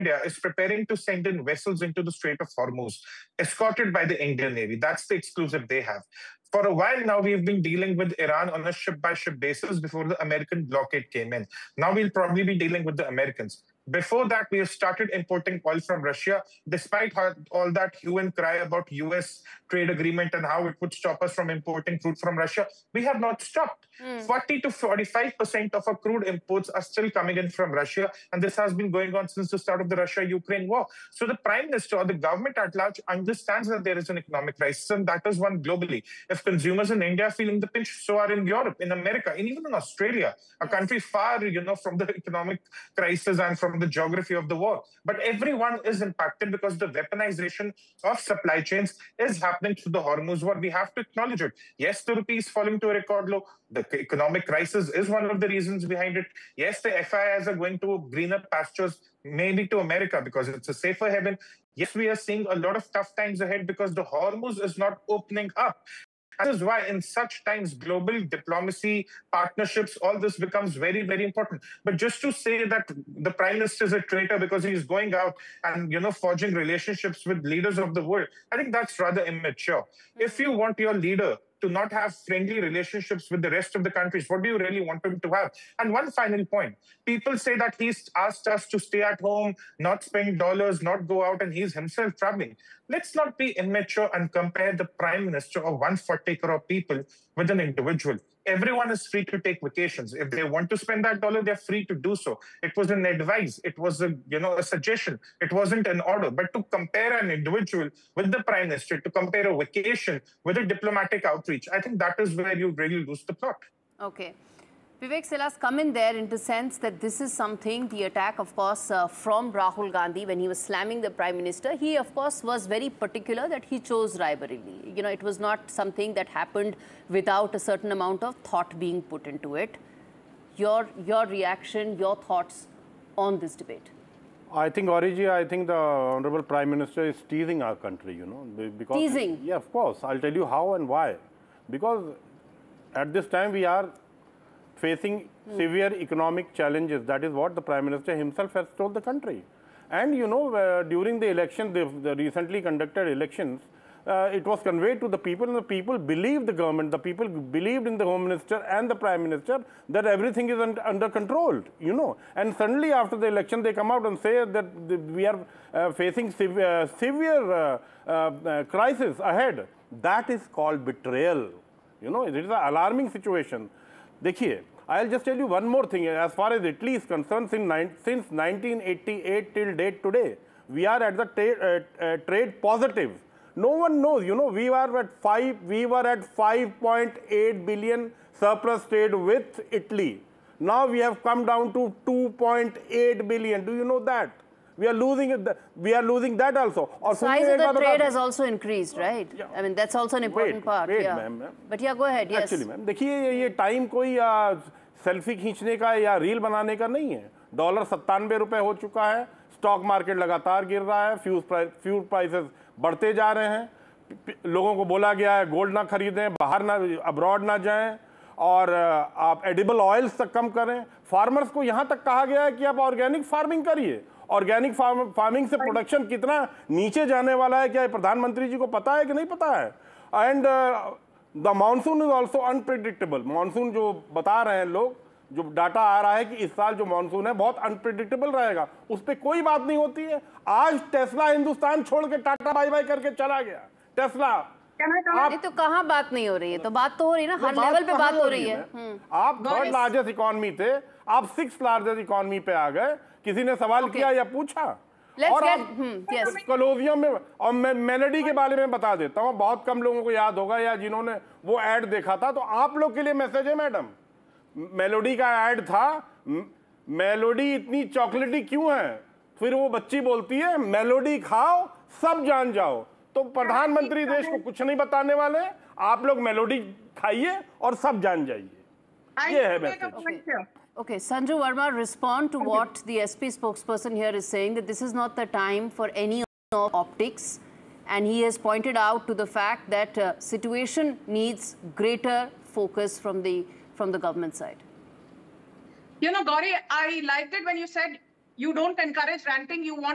India is preparing to send in vessels into the Strait of Hormuz, escorted by the Indian Navy. That's the exclusive they have. For a while now, we've been dealing with Iran on a ship-by-ship basis before the American blockade came in. Now we'll probably be dealing with the Americans. Before that, we have started importing oil from Russia, despite all that hue and cry about US trade agreement and how it would stop us from importing crude from Russia. We have not stopped. 40 to 45% of our crude imports are still coming in from Russia, and this has been going on since the start of the Russia-Ukraine war. So the Prime Minister or the government at large understands that there is an economic crisis, and that is one globally. If consumers in India are feeling the pinch, so are in Europe, in America, and even in Australia, a country far, from the economic crisis and from the geography of the war. But everyone is impacted because the weaponization of supply chains is happening through the Hormuz war. We have to acknowledge it. Yes, the rupee is falling to a record low. The economic crisis is one of the reasons behind it. Yes, the FIIs are going to greener pastures, maybe to America because it's a safer haven. Yes, we are seeing a lot of tough times ahead because the Hormuz is not opening up. That is why in such times, global diplomacy, partnerships, all this becomes very, very important. But just to say that the Prime Minister is a traitor because he's going out and, forging relationships with leaders of the world, I think that's rather immature. If you want your leader to not have friendly relationships with the rest of the countries, what do you really want him to have? And one final point. People say that he's asked us to stay at home, not spend dollars, not go out, and he's himself traveling. Let's not be immature and compare the Prime Minister of 140 crore people with an individual. Everyone is free to take vacations. If they want to spend that dollar, they're free to do so. It was an advice. It was a suggestion. It wasn't an order. But to compare an individual with the Prime Minister, to compare a vacation with a diplomatic outreach, I think that is where you really lose the plot. Okay. Vivek, so let's come in there in the sense that this is something, the attack, of course, from Rahul Gandhi when he was slamming the Prime Minister. He, of course, was very particular that he chose Raebareli. It was not something that happened without a certain amount of thought being put into it. Your reaction, your thoughts on this debate? I think, Oriji, I think the Honorable Prime Minister is teasing our country, because... Teasing? Yeah, of course. I'll tell you how and why. Because at this time we are facing severe economic challenges. That is what the Prime Minister himself has told the country. And during the election, the recently conducted elections, it was conveyed to the people, and the people believed the government, the people believed in the Home Minister and the Prime Minister that everything is under control, And suddenly after the election, they come out and say that we are facing severe crisis ahead. That is called betrayal. It is an alarming situation. Dekhiye, I'll just tell you one more thing. As far as Italy is concerned, since 1988 till date today, we are at the trade positive. No one knows. We were at 5.8 billion surplus trade with Italy. Now we have come down to 2.8 billion. Do you know that? We are losing it. We are losing that also. The size of the trade has also increased, right? Yeah. I mean, that's also an important part. Wait, yeah. ma'am. But yeah, go ahead. Yes. Actually, ma'am, देखिए ये time कोई selfie खींचने का या reel बनाने का नहीं है. डॉलर 97 रुपए हो चुका है. स्टॉक मार्केट लगातार गिर रहा है. फ्यूल प्राइसेस बढ़ते जा रहे हैं. लोगों को बोला गया है गोल्ड ना खरीदें, बाहर ना, अब्रॉड ना जाएं, और आप एडिबल ऑयल्स तक कम करें. फार्मर्स को यहाँ तक कहा गया है कि आप ऑर्गेनिक फार्मिंग करिए. ऑर्गेनिक फार्मिंग से प्रोडक्शन कितना नीचे जाने वाला है, क्या प्रधानमंत्री जी को पता है कि नहीं पता है? And the monsoon is also unpredictable. Monsoon जो बता रहे हैं लोग, जो डाटा आ रहा है कि इस साल जो मानसून है बहुत अनप्रिडिक्टेबल रहेगा, उस पर कोई बात नहीं होती है. आज टेस्ला हिंदुस्तान छोड़ के टाटा बाय बाय करके चला गया. टेस्ला तो कहाँ बात नहीं हो रही है? तो बात तो हो रही है ना, हर लेवल पे बात हो रही है. आप थर्ड लार्जेस्ट इकोनॉमी थे, आप 6th लार्जेस्ट इकोनॉमी पे आ गए. किसी ने सवाल किया या पूछा? और कॉलोजियम में, और मैं मेलोडी के बारे में बता देता हूँ, बहुत कम लोगों को याद होगा या जिन्होंने वो ऐड देखा था, तो आप लोग के लिए मैसेज है मैडम. मेलोडी का ऐड था, मेलोडी इतनी चॉकलेटी क्यों है? फिर वो बच्ची बोलती है मेलोडी खाओ सब जान जाओ. तो प्रधानमंत्री देश को कुछ नहीं बताने वाले, आप लोग मेलोडी खाइए और सब जान जाइए. ये है message. Okay, Sanju Verma, respond to what the SP spokesperson here is saying, that this is not the time for any optics, and he has pointed out to the fact that situation needs greater focus from the government side. Gauri, I liked it when you said you don't encourage ranting, you want